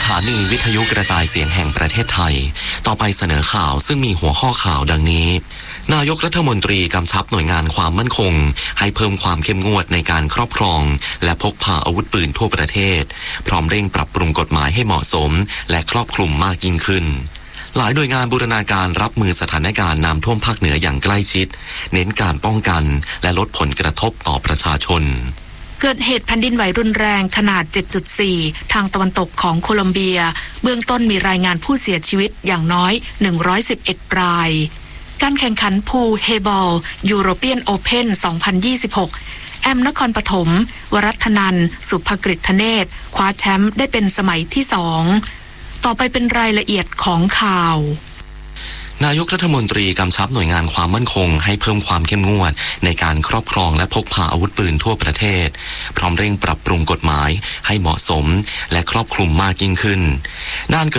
ถานีวิทยุกระจายเสียงแห่งประเทศไทยต่อไปเสนอข่าวซึ่งมีหัวข้อข่าวดังนี้นายกรัฐมนตรีกำชับหน่วยงานความมั่นคงให้เพิ่มความเข้มงวดในการครอบครองและพกพาอาวุธปืนทั่วประเทศพร้อมเร่งปรับปรุงกฎหมายให้เหมาะสมและครอบคลุมมากยิ่งขึ้นหลายหน่วยงานบูรณาการรับมือสถานการณ์น้ำท่วมภาคเหนืออย่างใกล้ชิดเน้นการป้องกันและลดผลกระทบต่อประชาชนเกิดเหตุแผ่นดินไหวรุนแรงขนาด 7.4 ทางตะวันตกของโคลอมเบียเบื้องต้นมีรายงานผู้เสียชีวิตอย่างน้อย111รายการแข่งขันพูลเฮบอลยูโรเปียนโอเพ่น2026แอมนครปฐมวรัตนันท์สุภกฤษเนตรคว้าแชมป์ได้เป็นสมัยที่2ต่อไปเป็นรายละเอียดของข่าวนายกรัฐมนตรีกำชับหน่วยงานความมั่นคงให้เพิ่มความเข้มงวดในการครอบครองและพกพาอาวุธปืนทั่วประเทศพร้อมเร่งปรับปรุงกฎหมายให้เหมาะสมและครอบคลุมมากยิ่งขึ้นด้าน